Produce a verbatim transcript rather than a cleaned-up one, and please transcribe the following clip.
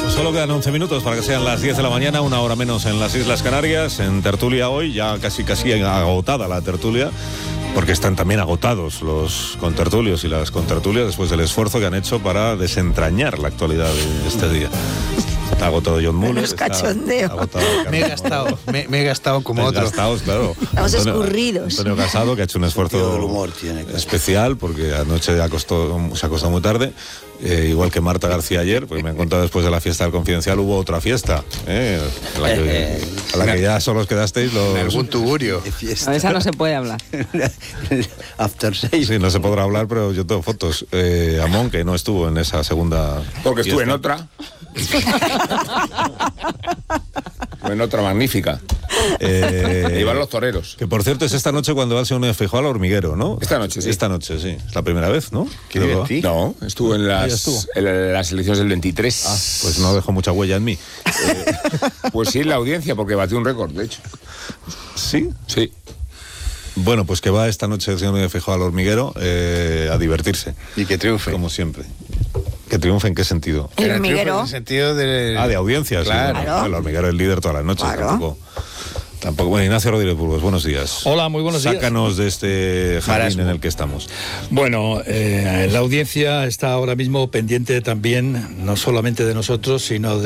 Solo quedan once minutos para que sean las diez de la mañana, una hora menos en las Islas Canarias. En tertulia hoy, ya casi casi agotada la tertulia, porque están también agotados los contertulios y las contertulias después del esfuerzo que han hecho para desentrañar la actualidad de este día. Está agotado John Muller. Menos cachondeo. Me he gastado, me, me he gastado como otro. Gastados, claro. Estamos Antonio, escurridos. Antonio Casado, que ha hecho un esfuerzo del humor tiene, claro. especial, porque anoche acostó, se acostó muy tarde. Eh, igual que Marta García ayer, porque me han contado después de la fiesta del Confidencial hubo otra fiesta, eh, a, la que, a la que ya solos quedasteis los... En algún tugurio. A esa no se puede hablar. After seis. Sí, no se podrá hablar, pero yo tengo fotos. Eh, Amón, que no estuvo en esa segunda... Porque estuve en fiesta. otra. En otra magnífica. Eh, Iban los toreros. Que por cierto es esta noche cuando va el señor Núñez Feijóo al Hormiguero, ¿no? Esta noche, sí. Esta noche, sí. Es la primera vez, ¿no? Qué Creo que divertido. No, estuvo en Ah, ya las, estuvo. en las elecciones del veintitrés. Ah, pues no dejó mucha huella en mí. Eh, pues sí, en la audiencia, porque batió un récord, de hecho. ¿Sí? Sí. Bueno, pues que va esta noche el señor Núñez Feijóo al Hormiguero eh, a divertirse. Y que triunfe. Como siempre. ¿Que triunfe en qué sentido? El Era triunfo hormiguero. En el sentido de... Ah, de audiencias. Claro. Sí, bueno, el Hormiguero es el líder todas las noches. Claro. Tampoco, tampoco. Bueno, Ignacio Rodríguez Burgos, buenos días. Hola, muy buenos días. Sácanos de este jardín Marasmo. en el que estamos. Bueno, eh, la audiencia está ahora mismo pendiente también, no solamente de nosotros, sino de